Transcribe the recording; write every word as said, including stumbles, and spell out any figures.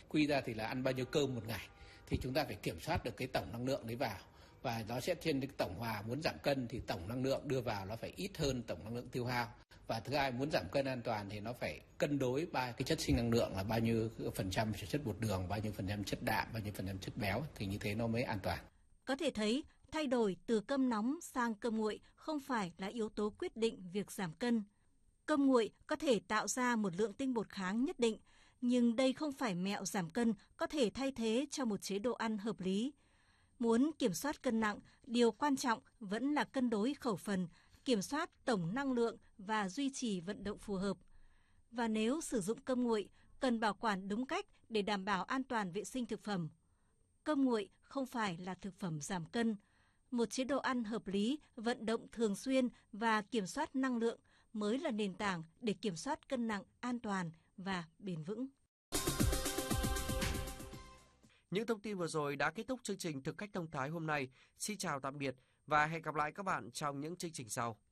quy ra thì là ăn bao nhiêu cơm một ngày, thì chúng ta phải kiểm soát được cái tổng năng lượng đấy vào, và nó sẽ trên cái tổng hòa. Muốn giảm cân thì tổng năng lượng đưa vào nó phải ít hơn tổng năng lượng tiêu hao. Và thứ hai, muốn giảm cân an toàn thì nó phải cân đối ba cái chất sinh năng lượng là bao nhiêu phần trăm chất bột đường, bao nhiêu phần trăm chất đạm, bao nhiêu phần trăm chất béo, thì như thế nó mới an toàn. Có thể thấy, thay đổi từ cơm nóng sang cơm nguội không phải là yếu tố quyết định việc giảm cân. Cơm nguội có thể tạo ra một lượng tinh bột kháng nhất định, nhưng đây không phải mẹo giảm cân có thể thay thế cho một chế độ ăn hợp lý. Muốn kiểm soát cân nặng, điều quan trọng vẫn là cân đối khẩu phần, kiểm soát tổng năng lượng và duy trì vận động phù hợp. Và nếu sử dụng cơm nguội, cần bảo quản đúng cách để đảm bảo an toàn vệ sinh thực phẩm. Cơm nguội không phải là thực phẩm giảm cân. Một chế độ ăn hợp lý, vận động thường xuyên và kiểm soát năng lượng mới là nền tảng để kiểm soát cân nặng an toàn và bền vững. Những thông tin vừa rồi đã kết thúc chương trình Thực cách thông thái hôm nay. Xin chào tạm biệt và hẹn gặp lại các bạn trong những chương trình sau.